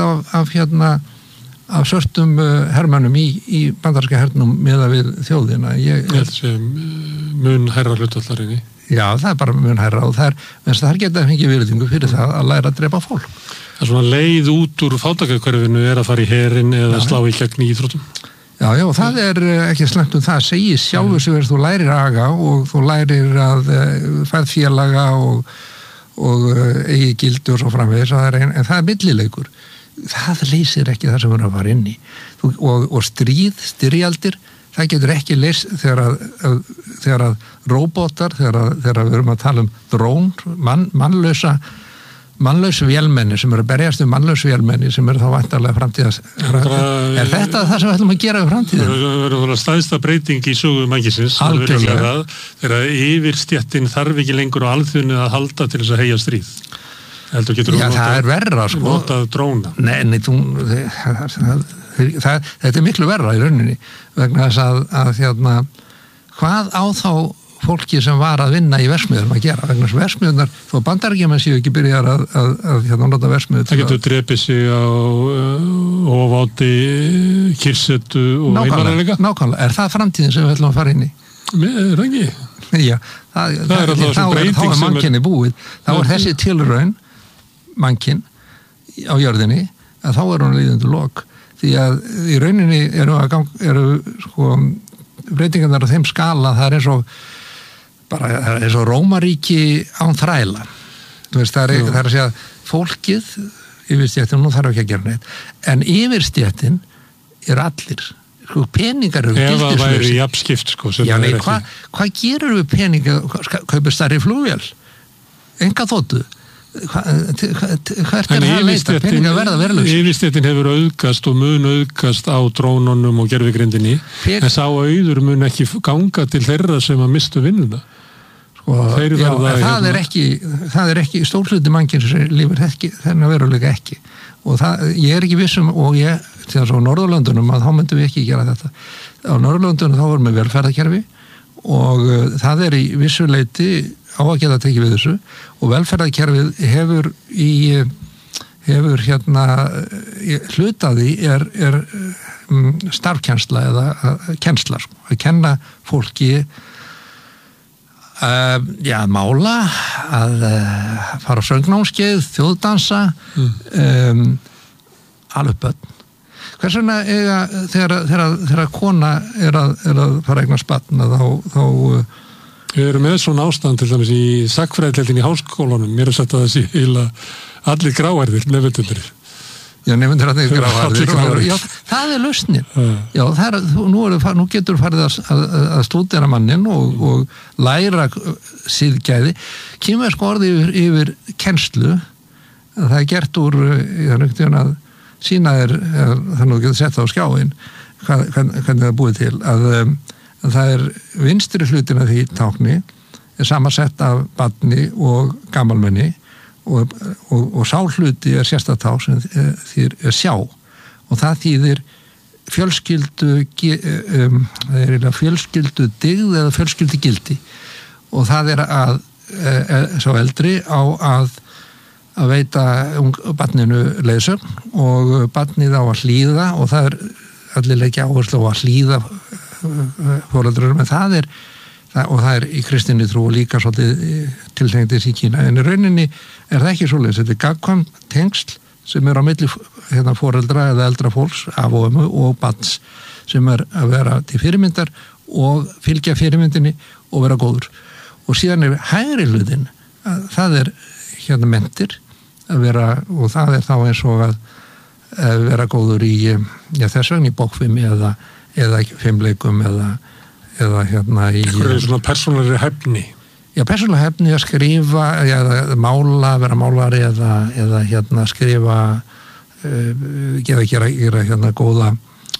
af svörtum hermannum í bandarska hernum meða við þjóðina ég held sem mun hærra hlutvallarinni Já, það bara mun hærra og þar geta fengið virðingu fyrir það að læra að drepa fólk. Það er svona leið út úr fátækrahverfinu að fara í herinn eða slá í gegn í íþróttum. Já, og það ekki slæmt það segir sjálfur sem þú lærir aga og þú lærir að færð félaga og eigi gildi og svo framvegis en það millileikur. Það leysir ekki það sem við erum að fara inn í. Og styrjaldir, það getur ekki leyst þegar að róbótar, þegar við erum að tala drón, mannlaus vélmenni sem eru að berjast mannlaus vélmenni sem eru þá væntanlega framtíðas. Er þetta það sem við ætlum að gera við framtíðin? Það verður stæðsta breyting í sögu mannkísins. Algjörlega. Þegar yfirstéttin þarf ekki lengur á alþjóðinu að halda til þess að heyja stríð. Heldur getur það er verra, sko. Notað dróna. Nei, þetta miklu verra í rauninni vegna þess að hvað á þá fólki sem var að vinna í versmiðum að gera vegna þess versmiðunar, þó bandaríkjamenn séu ekki byrjar að nota versmiðu. Það getur drepið sig á ofaáti, kyrsetu og einmannalega. Nákvæmlega, er það framtíðin sem við ætlum að fara inn í? Er það ekki? Já, þá er mannkynni búið. Þá er þessi tilraun mannkinn á jörðinni að þá er hún líðandi lok. Því að í rauninni eru sko breytingarnar á þeim skala, það er eins og Rómaríki án þræla. Þú veist, það er að segja fólkið, yfirstéttin, nú þarf ekki að gera neitt, en yfirstéttin er allir. Sko, peningar eru gildislega. Ef það væri jafnskipt, sko. Já, nei, hvað gerur við peningar? Kaupir stærri flugvél? Enga þóttu? Hvert það leita? Peningar verða verulegs. Yfirstéttin hefur auðgast og mun auðgast á drónunum og gervigrindinni, en sá auður mun ekki ganga til þeirra sem að mistu vinnuna. Það er ekki stórhluti mannkins sem lifir þennan verulega ekki. Og ég er ekki vissum og þegar svo á Norðurlöndunum að þá myndum við ekki gera þetta. Á Norðurlöndunum þá erum við velferðarkerfi og það er í vissuleiti á að geta tekið við þessu og velferðarkerfið hefur hlutaði er starfkennsla eða kennsla, sko, að kenna fólki að mála, að fara á söngnámskeið, þjóðdansa, alveg börn. Hvers vegna þegar kona er að fara að eignast barn þá við erum með svona ástand til dæmis í sagnfræðideildinni í háskólanum. Mér er sagt að þessi heila allir gráhærðir nefndundir. Já, nefndur að þeir gráhærðir. Já, það er lausnin. Já, nú getur farið að stúdera mannin og læra siðgæði. Kínversk orði yfir kennslu. Það er gert úr, að sína þannig að geta sett það á skjáin hvernig það er búið til að það er vinstri hlutin af því tákni er samansett af barni og gamalmenni og sá hluti er sérstatá sem þýðir sjá og það þýðir fjölskyldu dygð eða fjölskyldu gildi og það er að sá eldri á að veita barninu leiðsögn og barnið á að hlýða og það er allir leikja áherslu á að hlýða foreldrurum, en það er í kristinni trú og líka svolítið tiltengdis í Kína, en í rauninni er það ekki svoleiðis, þetta er gagnkvæm tengsl sem er á milli foreldra eða eldra fólks af og ömmu og barns sem er að vera til fyrirmyndar og fylgja fyrirmyndinni og vera góður og síðan er hægri hlutin, það er mentir að vera, og það er þá eins og að vera góður í þess vegna í bókfimi eða fimmleikum eða í svona persónulegri hæfni. Já, persónulegri hæfni að skrifa eða mála, vera málari eða skrifa gera góða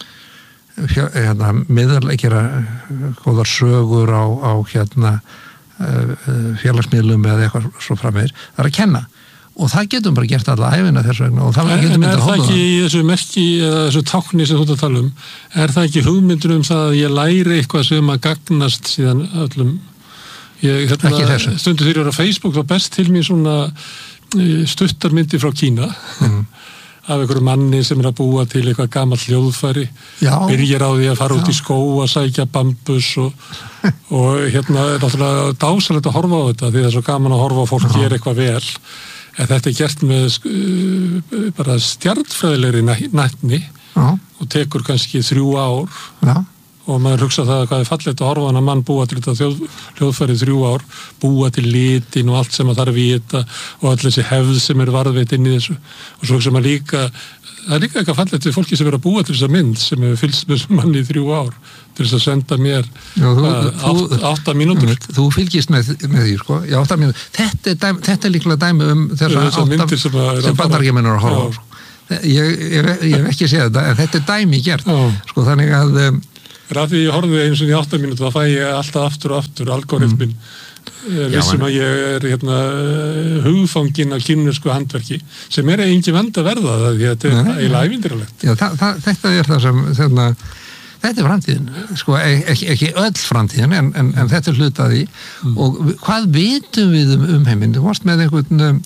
gera góðar sögur á félagsmiðlum eða eitthvað svo framvegis. Það er að kenna og það getum bara gert alla æfina þess vegna og það getum myndið að hóla það. En er það ekki í þessu merki eða þessu tákni sem þú ert að tala er það ekki hugmyndur það að ég læri eitthvað sem að gagnast síðan öllum stundu þegar ég var á Facebook þá best til mér svona stuttarmyndi frá Kína af einhverju manni sem að búa til eitthvað gamalt hljóðfæri, byrjar á því að fara út í skó að sækja bambus og hérna er náttúrulega dásalegt að horfa á þetta því það er svo gaman að horfa á fólk gera eitthvað vel, en þetta er gert með bara stjarnfræðilegri nætni og tekur kannski 3 ár og maður hugsa það hvað er fallegt að horfa hann að mann búa til þetta hljóðfærið 3 ár, búa til litin og allt sem að þarf að vita og allir þessi hefð sem er varðveit inn í þessu og svo sem að líka, það er líka eitthvað fallegt við fólki sem er að búa til þessa mynd sem hefur fylgst með þessum manni í 3 ár til þess að senda mér 8 mínútur. Þú fylgist með því, sko, í 8 mínútur. Þetta er líklega dæmi þessar 8 myndir sem Bandaríkjamenn eru að horfa á. Ég hef ekki séð þetta, en þetta er dæmi gert, sko, þannig að Því ég horfði eins og í 8 mínútur þá fæ ég alltaf aftur og aftur algoritminn vissum að ég er hugfanginn af kínversku handverki sem er engin vand að verða það því að þetta er eiginlega ævintýralegt. Já, þetta er það sem þetta er framtíðin, sko, ekki öll framtíðin en þetta er hluti af því og hvað vitum við heiminn? Þú varst með einhvern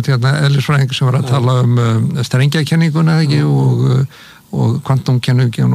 eðlisfræðing sem var að tala strengjakenninguna ekki og kvantumkenningin